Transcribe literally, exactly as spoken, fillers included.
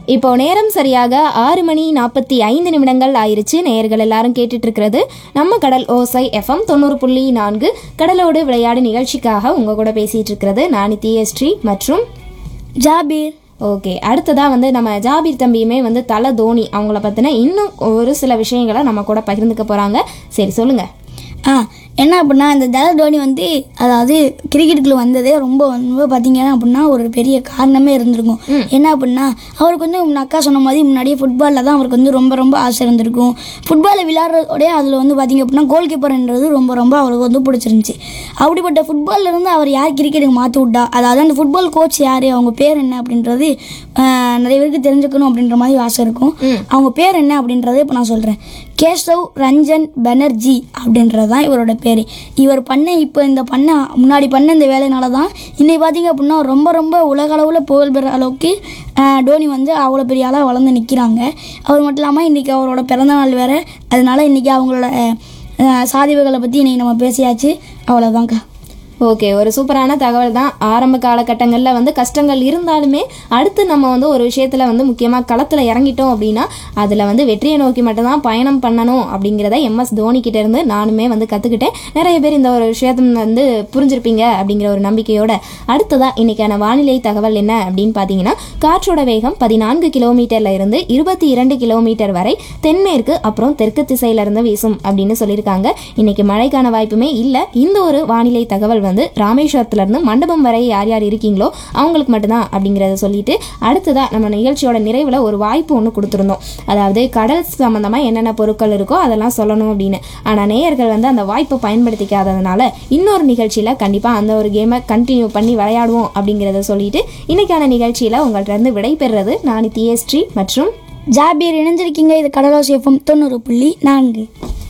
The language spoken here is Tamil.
இப்போ நேரம் சரியாக ஆறு மணி நாற்பத்தி ஐந்து நிமிடங்கள் ஆயிருச்சு. நேயர்கள் எல்லாரும் கேட்டுட்டு இருக்கிறது நம்ம கடல் ஓசை எஃப்எம் தொண்ணூறு புள்ளி நான்கு கடலோடு விளையாடு நிகழ்ச்சிக்காக உங்க கூட பேசிட்டு இருக்கிறது நானி தியஸ்ரீ மற்றும் ஜாபீர். ஓகே, அடுத்ததாக வந்து நம்ம ஜாபீர் தம்பியுமே வந்து தலை தோனி அவங்கள பற்றின இன்னும் ஒரு சில விஷயங்களை நம்ம கூட பகிர்ந்துக்க போகிறாங்க. சரி சொல்லுங்கள். ஆ என்ன அப்படின்னா இந்த தலை தோனி வந்து அதாவது கிரிக்கெட்டுக்குள்ள வந்ததே ரொம்ப ரொம்ப பார்த்தீங்கன்னா அப்படின்னா ஒரு பெரிய காரணமே இருந்திருக்கும். என்ன அப்படின்னா அவருக்கு வந்து உங்கள் அக்கா சொன்ன மாதிரி முன்னாடியே ஃபுட்பாலில் தான் அவருக்கு வந்து ரொம்ப ரொம்ப ஆசை இருந்திருக்கும். ஃபுட்பாலில் விளையாடுறதோடய அதில் வந்து பார்த்திங்க அப்படின்னா கோல் கீப்பர்ன்றது ரொம்ப ரொம்ப அவருக்கு வந்து பிடிச்சிருந்துச்சி. அப்படிப்பட்ட ஃபுட்பாலில் இருந்து அவர் யார் கிரிக்கெட்டுக்கு மாற்றி விட்டா, அதாவது அந்த ஃபுட்பால் கோச் யார், அவங்க பேர் என்ன அப்படின்றது நிறைய பேருக்கு தெரிஞ்சுக்கணும் அப்படின்ற மாதிரி ஆசை இருக்கும். அவங்க பேர் என்ன அப்படின்றத இப்போ நான் சொல்கிறேன். கேசவ் ரஞ்சன் பானர்ஜி அப்படின்றது தான் இவரோட பேர். இவர் பண்ண இப்போ இந்த பண்ண முன்னாடி பண்ண இந்த வேலையினால தான் இன்றைக்கி பார்த்திங்க அப்படின்னா ரொம்ப ரொம்ப உலக அளவில் புகழ் பெற அளவுக்கு டோனி வந்து அவ்வளோ பெரிய ஆளாக வளர்ந்து நிற்கிறாங்க. அவர் மட்டும் இல்லாமல் இன்றைக்கி அவரோட பிறந்தநாள் வேறு. அதனால் இன்றைக்கி அவங்களோட சாதிவுகளை பற்றி இன்றைக்கி நம்ம பேசியாச்சு. அவ்வளோதாங்க்கா. ஓகே, ஒரு சூப்பரான தகவல் தான். ஆரம்ப காலகட்டங்களில் வந்து கஷ்டங்கள் இருந்தாலுமே அடுத்து நம்ம வந்து ஒரு விஷயத்தில் வந்து முக்கியமாக களத்தில் இறங்கிட்டோம் அப்படின்னா அதில் வந்து வெற்றியை நோக்கி மட்டும்தான் பயணம் பண்ணணும் அப்படிங்கிறத எம்எஸ் தோனிக்கிட்ட இருந்து நானுமே வந்து கற்றுக்கிட்டேன். நிறைய பேர் இந்த ஒரு விஷயத்தை வந்து புரிஞ்சிருப்பீங்க அப்படிங்கிற ஒரு நம்பிக்கையோட அடுத்ததாக இன்றைக்கான வானிலை தகவல் என்ன அப்படின்னு பார்த்தீங்கன்னா, காற்றோட வேகம் பதினான்கு கிலோமீட்டரில் இருந்து இருபத்தி இரண்டு கிலோமீட்டர் வரை தென்மேற்கு அப்புறம் தெற்கு திசையிலிருந்து வீசும் அப்படின்னு சொல்லியிருக்காங்க. இன்னைக்கு மழைக்கான வாய்ப்புமே இல்லை. இந்த ஒரு வானிலை தகவல் வந்து ராமேஸ்வரத்துல இருந்து மண்டபம் வரை யார் யார் இருக்கீங்களோ அவங்களுக்கு மட்டும்தான் அப்படிங்கிறத சொல்லிட்டு அடுத்ததா நம்ம நிகழ்ச்சியோட நிறைவுல ஒரு வாய்ப்பு ஒன்று கொடுத்துருந்தோம். அதாவது கடல் சம்பந்தமா என்னென்ன பொருட்கள் இருக்கோ அதெல்லாம் சொல்லணும் அப்படின்னு. ஆனா நேயர்கள் வந்து அந்த வாய்ப்பை பயன்படுத்திக்காததுனால இன்னொரு நிகழ்ச்சியில கண்டிப்பா அந்த ஒரு கேமை கண்டினியூ பண்ணி விளையாடுவோம் அப்படிங்கிறத சொல்லிட்டு இன்னைக்கான நிகழ்ச்சியில உங்கள்கிட்ட இருந்து விடைபெறுறது நான் தியஸ்ரீ மற்றும் ஜாபீர். இணைஞ்சிருக்கீங்க. இது கடலோசை எஃப்எம் தொண்ணூறு புள்ளி நான்கு.